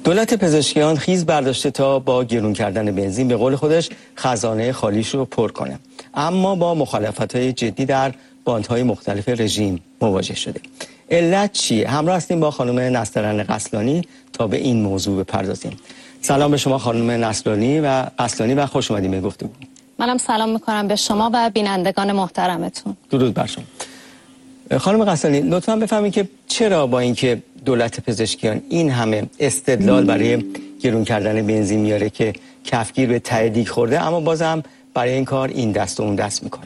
دولت پزشکیان خیز برداشته تا با گرون کردن بنزین به قول خودش خزانه خالیش رو پر کنه، اما با مخالفت‌های جدی در باندهای مختلف رژیم مواجه شده. علت چیه؟ همراه هستیم با خانم نسترن قسلانی تا به این موضوع بپردازیم. سلام به شما خانم نسترانی و خوش اومدید به گفتگو. منم سلام میکنم به شما و بینندگان محترمتون. درود بر شما. خانم قسلانی، لطفاً بفهمید که چرا با اینکه دولت پزشکیان این همه استدلال برای گرون کردن بنزین میاره که کفگیر به ته دیگ خورده، اما بازم برای این کار این دست و اون دست میکنن؟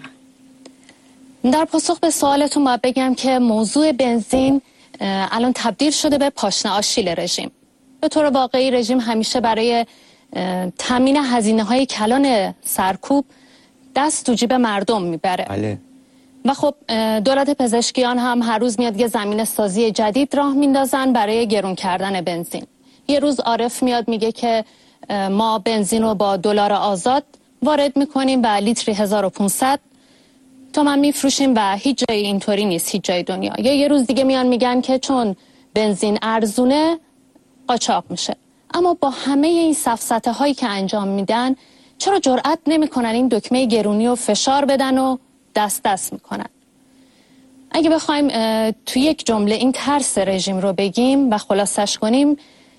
در پاسخ به سوالتون باید بگم که موضوع بنزین الان تبدیل شده به پاشنه آشیل رژیم. به طور واقعی رژیم همیشه برای تامین هزینه‌های کلان سرکوب دست تو جیب مردم میبره. بله. و خب دولت پزشکیان هم هر روز میاد یه زمین سازی جدید راه میندازن برای گرون کردن بنزین. یه روز عارف میاد میگه که ما بنزین رو با دلار آزاد وارد میکنیم و لیتری 1500 تومان میفروشیم و هیچ جای اینطوری نیست، هیچ جای دنیا. یا یه روز دیگه میان میگن که چون بنزین ارزونه قاچاق میشه. اما با همه این سفسطه هایی که انجام میدن، چرا جرئت نمیکنن این دکمه گرونی رو فشار بدن و دست میکنن؟ اگه بخوایم تو یک جمله این ترس رژیم رو بگیم و خلاصش کنیم،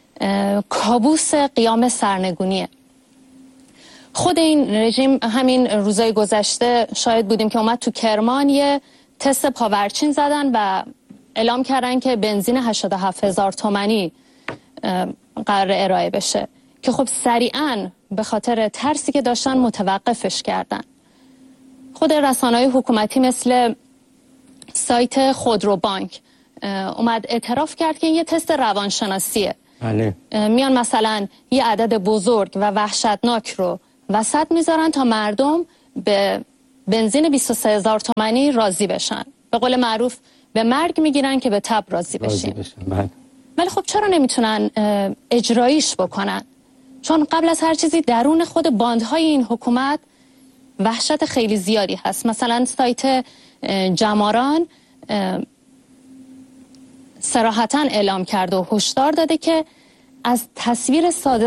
کابوس قیام سرنگونیه. خود این رژیم همین روزای گذشته شاهد بودیم که اومد تو کرمان یه تست پاورچین زدن و اعلام کردن که بنزین 87,000 تومانی قرار ارائه بشه که خب سریعا به خاطر ترسی که داشتن متوقفش کردن. خود رسانه‌های حکومتی مثل سایت خودرو بانک اومد اعتراف کرد که این یه تست روانشناسیه. بله. میان مثلا یه عدد بزرگ و وحشتناک رو وسط میذارن تا مردم به بنزین 23,000 تومانی راضی بشن. به قول معروف به مرگ میگیرن که به تب راضی بشیم. بله. ولی خب چرا نمیتونن اجراییش بکنن؟ چون قبل از هر چیزی درون خود باندهای این حکومت وحشت خیلی زیادی هست. مثلا سایت جماران صراحتاً اعلام کرده و هشدار داده که از تصویر ساده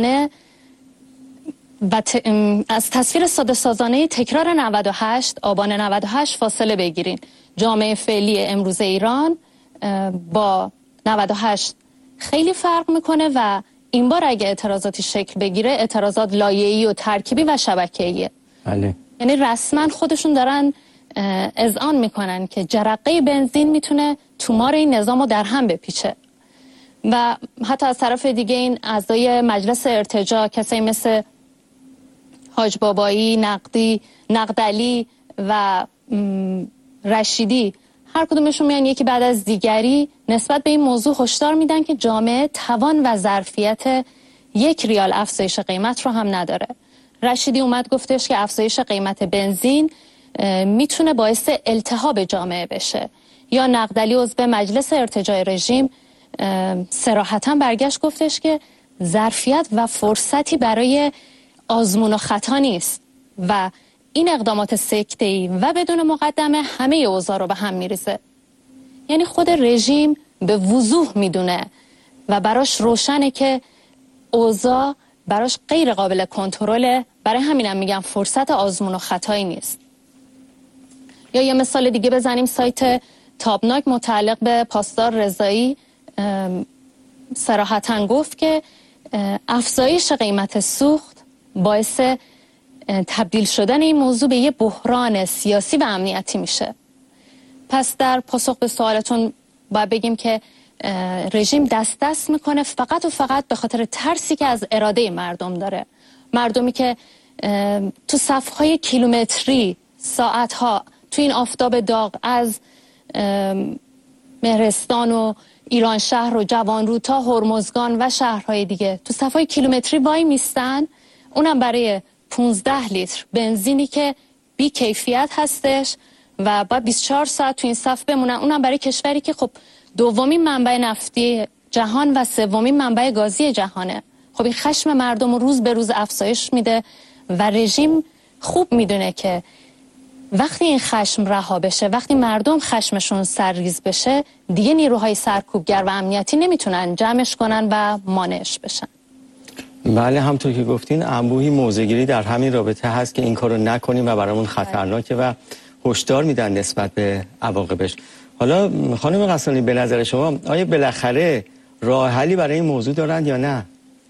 سازانه تکرار 98 آبان 98 فاصله بگیرین. جامعه فعلی امروز ایران با 98 خیلی فرق میکنه و این بار اگه اعتراضاتی شکل بگیره اعتراضات لایه‌ای و ترکیبی و شبکه‌ایه. بله. یعنی رسما خودشون دارن اذعان میکنن که جرقه بنزین میتونه تومار این نظام رو در هم بپیچه. و حتی از طرف دیگه این اعضای مجلس ارتجاع، کسایی مثل حاج بابایی، نقدعلی و رشیدی، هر کدومشون میان یکی بعد از دیگری نسبت به این موضوع هشدار میدن که جامعه توان و ظرفیت 1 ریال افزایش قیمت رو هم نداره. رشیدی اومد گفتش که افزایش قیمت بنزین میتونه باعث التهاب جامعه بشه. یا نقدعلی عضو مجلس ارتجاع رژیم صراحتاً برگشت گفتش که ظرفیت و فرصتی برای آزمون و خطا نیست و این اقدامات سکته‌ای و بدون مقدمه همه اوضاع رو به هم میریزه. یعنی خود رژیم به وضوح میدونه و براش روشنه که اوضاع براش غیر قابل کنترله. برای همینم میگم فرصت آزمون و خطایی نیست. یا یه مثال دیگه بزنیم، سایت تابناک متعلق به پاسدار رضایی صراحتاً گفت که افزایش قیمت سوخت باعث تبدیل شدن این موضوع به یه بحران سیاسی و امنیتی میشه. پس در پاسخ به سوالتون باید بگیم که رژیم دست میکنه فقط و فقط به خاطر ترسی که از اراده مردم داره. مردمی که تو صفهای کیلومتری ساعتها تو این آفتاب داغ از مهرستان و ایران شهر و جوانرود تا هرمزگان و شهرهای دیگه تو صفهای کیلومتری وای میستن، اونم برای 15 لیتر بنزینی که بی کیفیت هستش و باید 24 ساعت تو این صف بمونن. اونم برای کشوری که خب دومین منبع نفتی جهان و سومین منبع گازی جهانه. خب این خشم مردم رو روز به روز افزایش میده و رژیم خوب میدونه که وقتی این خشم رها بشه، وقتی مردم خشمشون سرریز بشه، دیگه نیروهای سرکوبگر و امنیتی نمیتونن جمعش کنن و مانعش بشن. بله، همونطور که گفتین انبوهی موضع‌گیری در همین رابطه هست که این کارو نکنیم و برامون خطرناکه و هشدار میدن نسبت به عواقبش. حالا خانم قسانی، به نظر شما آیا بالاخره راه حلی برای این موضوع دارند یا نه؟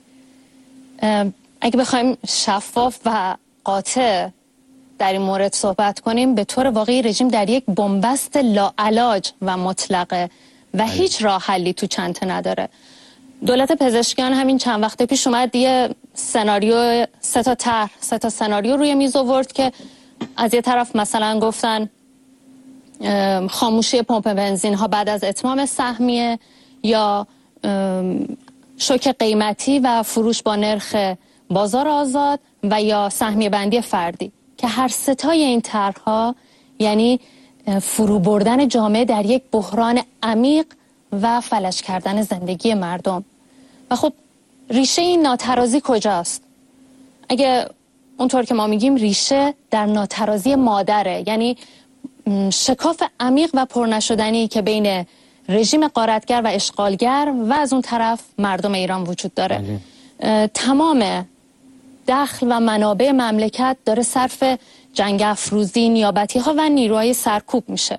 اگه بخوایم شفاف و قاطع در این مورد صحبت کنیم، به طور واقعی رژیم در یک بنبست لاعلاج و مطلقه و هیچ راه حلی تو چنته نداره. دولت پزشکیان همین چند وقت پیش اومد یه سناریو، سه تا سناریو روی میز آورد که از یه طرف مثلا گفتن خاموشی پمپ بنزین ها بعد از اتمام سهمیه، یا شوک قیمتی و فروش با نرخ بازار آزاد، و یا سهمیه بندی فردی، که هر ستای این طرح‌ها یعنی فرو بردن جامعه در یک بحران عمیق و فلج کردن زندگی مردم. و خب ریشه این ناترازی کجاست؟ اگه اونطور که ما میگیم ریشه در ناترازی مادره، یعنی شکاف عمیق و پرنشدنی که بین رژیم غارتگر و اشغالگر و از اون طرف مردم ایران وجود داره. تمام دخل و منابع مملکت داره صرف جنگ افروزی، نیابتی ها و نیروهای سرکوب میشه.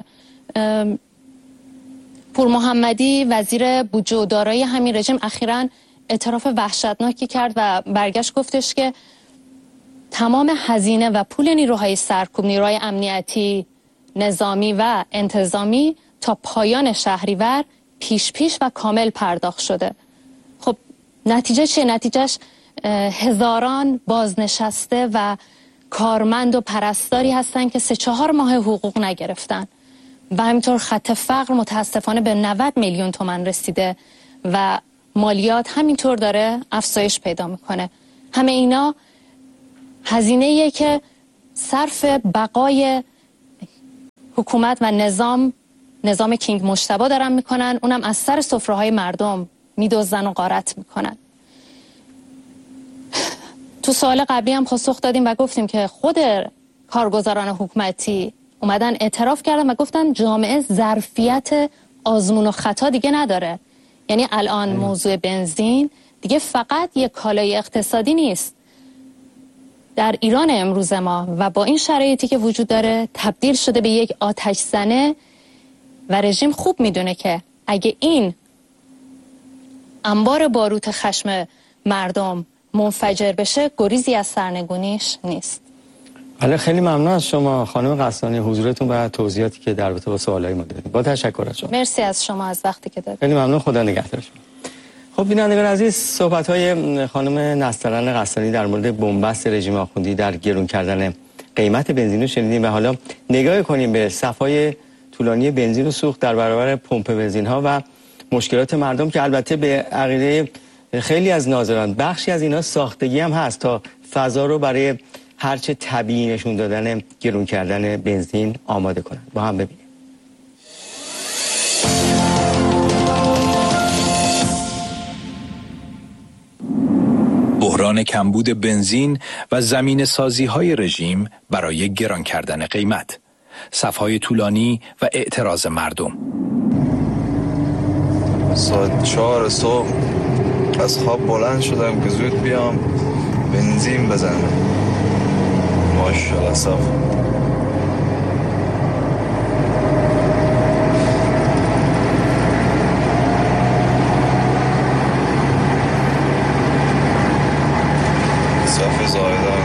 پور محمدی وزیر بودجه و دارایی همین رژیم اخیراً اعتراف وحشتناکی کرد و برگشت گفتش که تمام هزینه و پول نیروهای سرکوب، نیروهای امنیتی، نظامی و انتظامی تا پایان شهریور پیش و کامل پرداخت شده. خب نتیجه چیه؟ نتیجهش هزاران بازنشسته و کارمند و پرستاری هستن که 3-4 ماه حقوق نگرفتن و همینطور خط فقر متاسفانه به 90 میلیون تومان رسیده و مالیات همینطور داره افزایش پیدا میکنه. همه اینا هزینه‌ایه که صرف بقای حکومت و نظام کینگ مجتبی دارن میکنن، اونم از سر سفره‌های مردم میدزدن و غارت میکنن. تو سوال قبلی هم پاسخ دادیم و گفتیم که خود کارگزاران حکومتی اومدن اعتراف کردن و گفتن جامعه ظرفیت آزمون و خطا دیگه نداره. یعنی الان موضوع بنزین دیگه فقط یک کالای اقتصادی نیست. در ایران امروز ما و با این شرایطی که وجود داره تبدیل شده به یک آتش زنه و رژیم خوب میدونه که اگه این انبار باروت خشم مردم منفجر بشه، گریزی از سرنگونیش نیست. بله، خیلی ممنون از شما خانم قسانی، حضورتون و توضیحاتی که در رابطه با سوالای ما دادید. با تشکر از شما. مرسی از شما از وقتی که دادید. خیلی ممنون، خدا نگهدار شما. خب بینندگان عزیز، صحبت‌های خانم نسترن قسانی در مورد بنبست رژیم آخوندی در گرون کردن قیمت بنزین رو شنیدیم و حالا نگاه کنیم به صف‌های طولانی بنزین و سوخت در برابر پمپ بنزین‌ها و مشکلات مردم که البته به عقیده خیلی از ناظران بخشی از اینا ساختگی هم هست تا فضا رو برای هرچه طبیعی نشون دادن گرون کردن بنزین آماده کنن. با هم ببینیم. بحران کمبود بنزین و زمین سازی های رژیم برای گران کردن قیمت، صفهای طولانی و اعتراض مردم. ساعت 4 صبح از خواب بلند شدم که زود بیام بنزین بزنم. ماشاءالله صف زایده